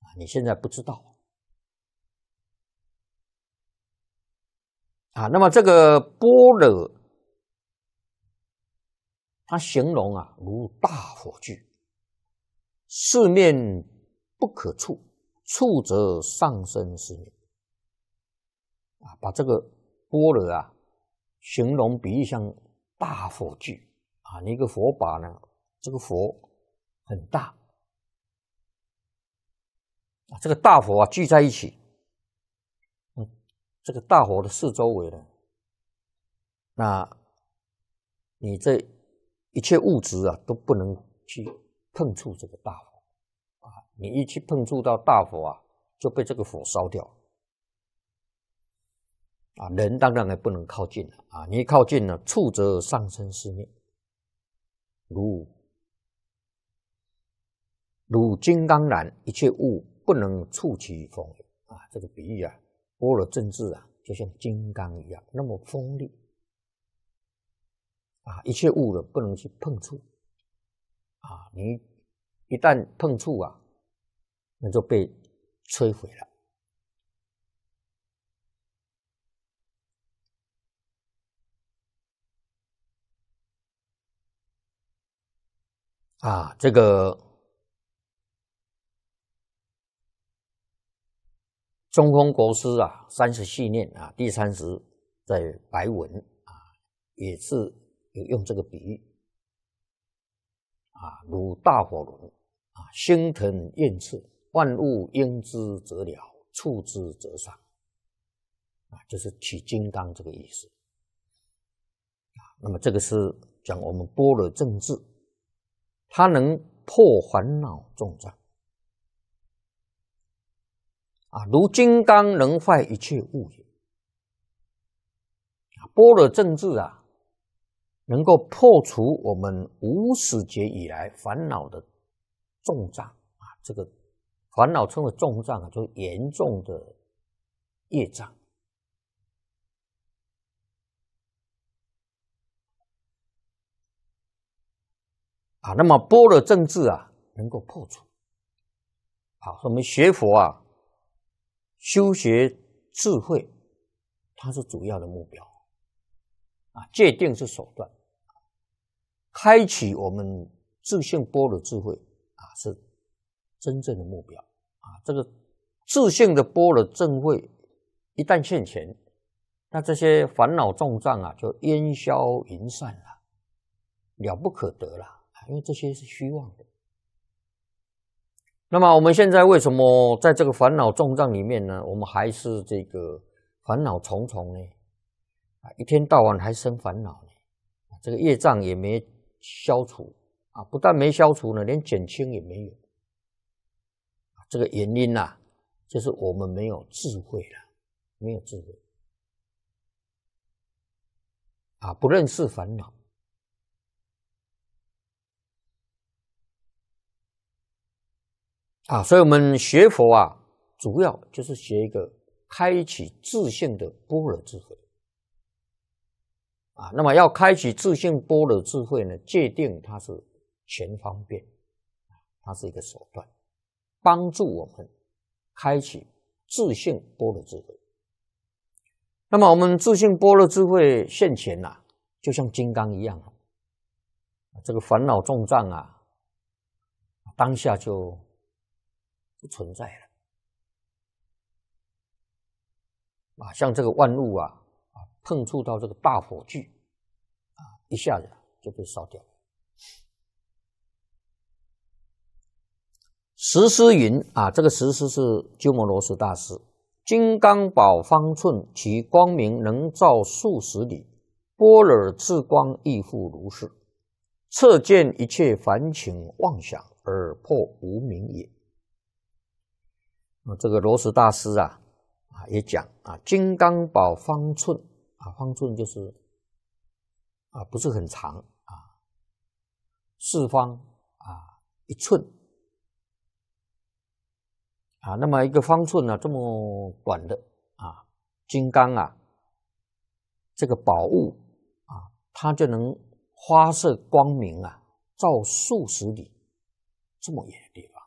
你现在不知道啊。那么这个般若，它形容如大火炬，四面不可触，触则上升是灭。把这个般若形容比喻像大火炬你一个火把呢，这个火很大这个大火聚在一起，这个大火的四周围呢，那你这一切物质都不能去碰触这个大火你一去碰触到大火就被这个火烧掉人当然也不能靠近了你一靠近了，触则上升是灭，如金刚燃，一切物不能触其锋也这个比喻般若正智就像金刚一样，那么锋利一切物的不能去碰触你一旦碰触那就被摧毁了这个中空国师30系念第30在白文也是有用这个比喻如大火轮星腾焰炽，万物应之则了，触之则伤就是取金刚这个意思那么这个是讲我们般若正智，它能破烦恼重障如金刚能坏一切物也般若正智能够破除我们无始劫以来烦恼的重障这个烦恼称为重障就是严重的业障那么般若正智能够破除我们学佛修学智慧，它是主要的目标戒定是手段开启我们自性般若智慧是真正的目标这个自性的般若正慧一旦现前，那这些烦恼重障就烟消云散了不可得了因为这些是虚妄的那么我们现在为什么在这个烦恼重障里面呢？我们还是这个烦恼重重呢一天到晚还生烦恼呢这个业障也没消除不但没消除呢，连减轻也没有这个原因就是我们没有智慧了，没有智慧不认识烦恼所以我们学佛主要就是学一个开启自性的般若智慧那么要开启自性般若智慧呢，戒定它是全方便它是一个手段，帮助我们开启自性般若智慧。那么我们自性般若智慧现前就像金刚一样这个烦恼重障当下就不存在了像这个万物碰触到这个大火炬一下子就被烧掉了。实师云这个实师是鸠摩罗什大师，金刚宝方寸，其光明能照数十里，般若智光亦复如是，彻见一切凡情妄想而破无明也。这个罗什大师也讲金刚宝方寸方寸就是不是很长四方一寸那么一个方寸这么短的金刚这个宝物它就能发射光明照数十里这么远的地方